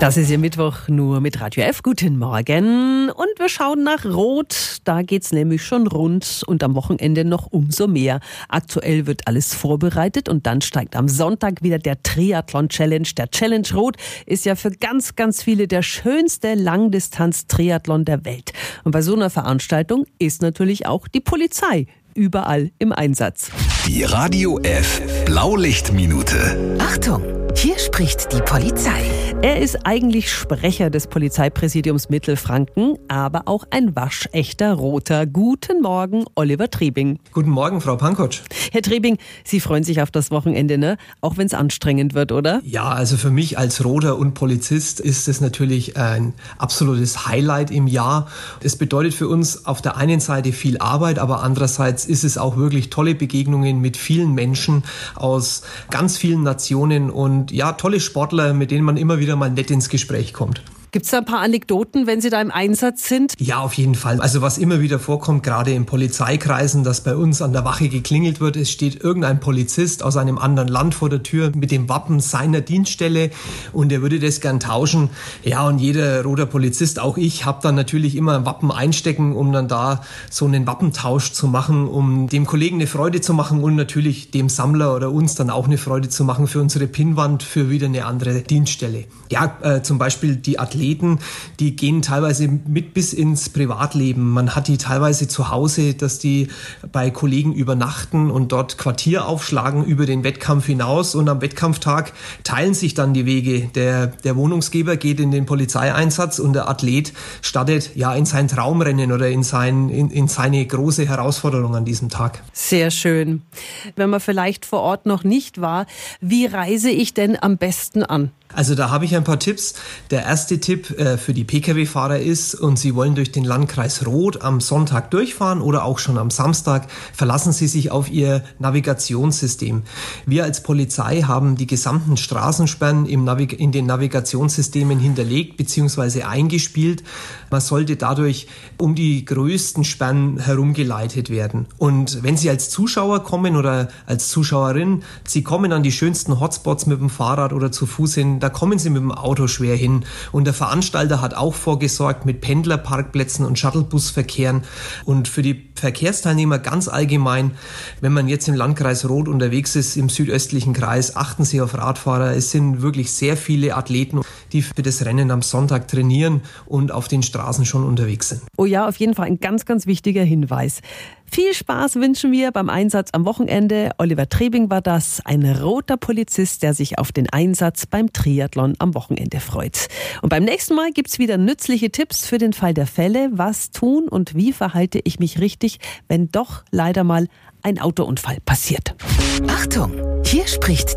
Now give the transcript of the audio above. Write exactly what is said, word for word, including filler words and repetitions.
Das ist Ihr Mittwoch nur mit Radio F. Guten Morgen. Und wir schauen nach Rot. Da geht's nämlich schon rund und am Wochenende noch umso mehr. Aktuell wird alles vorbereitet und dann steigt am Sonntag wieder der Triathlon-Challenge. Der Challenge Rot ist ja für ganz, ganz viele der schönste Langdistanz-Triathlon der Welt. Und bei so einer Veranstaltung ist natürlich auch die Polizei überall im Einsatz. Die Radio F Blaulichtminute. Achtung! Hier spricht die Polizei. Er ist eigentlich Sprecher des Polizeipräsidiums Mittelfranken, aber auch ein waschechter Roter. Guten Morgen, Oliver Trebing. Guten Morgen, Frau Pankotsch. Herr Trebing, Sie freuen sich auf das Wochenende, ne? Auch wenn es anstrengend wird, oder? Ja, also für mich als Roter und Polizist ist es natürlich ein absolutes Highlight im Jahr. Es bedeutet für uns auf der einen Seite viel Arbeit, aber andererseits ist es auch wirklich tolle Begegnungen mit vielen Menschen aus ganz vielen Nationen und ja, tolle Sportler, mit denen man immer wieder mal nett ins Gespräch kommt. Gibt es da ein paar Anekdoten, wenn Sie da im Einsatz sind? Ja, auf jeden Fall. Also was immer wieder vorkommt, gerade in Polizeikreisen, dass bei uns an der Wache geklingelt wird, es steht irgendein Polizist aus einem anderen Land vor der Tür mit dem Wappen seiner Dienststelle und er würde das gern tauschen. Ja, und jeder Roter Polizist, auch ich, habe dann natürlich immer ein Wappen einstecken, um dann da so einen Wappentausch zu machen, um dem Kollegen eine Freude zu machen und natürlich dem Sammler oder uns dann auch eine Freude zu machen für unsere Pinnwand, für wieder eine andere Dienststelle. Ja, äh, zum Beispiel die Athleten. Die gehen teilweise mit bis ins Privatleben. Man hat die teilweise zu Hause, dass die bei Kollegen übernachten und dort Quartier aufschlagen über den Wettkampf hinaus. Und am Wettkampftag teilen sich dann die Wege. Der, der Wohnungsgeber geht in den Polizeieinsatz und der Athlet startet ja in sein Traumrennen oder in, sein, in, in seine große Herausforderung an diesem Tag. Sehr schön. Wenn man vielleicht vor Ort noch nicht war, wie reise ich denn am besten an? Also da habe ich ein paar Tipps. Der erste Tipp äh, für die Pkw-Fahrer ist, und Sie wollen durch den Landkreis Rot am Sonntag durchfahren oder auch schon am Samstag, verlassen Sie sich auf Ihr Navigationssystem. Wir als Polizei haben die gesamten Straßensperren im Navig- in den Navigationssystemen hinterlegt bzw. eingespielt. Man sollte dadurch um die größten Sperren herumgeleitet werden. Und wenn Sie als Zuschauer kommen oder als Zuschauerin, Sie kommen an die schönsten Hotspots mit dem Fahrrad oder zu Fuß hin, da kommen Sie mit dem Auto schwer hin. Und der Veranstalter hat auch vorgesorgt mit Pendlerparkplätzen und Shuttlebusverkehren. Und für die Verkehrsteilnehmer ganz allgemein, wenn man jetzt im Landkreis Rot unterwegs ist, im südöstlichen Kreis, achten Sie auf Radfahrer. Es sind wirklich sehr viele Athleten, die für das Rennen am Sonntag trainieren und auf den Straßen schon unterwegs sind. Oh ja, auf jeden Fall ein ganz, ganz wichtiger Hinweis. Viel Spaß wünschen wir beim Einsatz am Wochenende. Oliver Trebing war das, ein roter Polizist, der sich auf den Einsatz beim Triathlon am Wochenende freut. Und beim nächsten Mal gibt's wieder nützliche Tipps für den Fall der Fälle. Was tun und wie verhalte ich mich richtig, wenn doch leider mal ein Autounfall passiert? Achtung! Hier spricht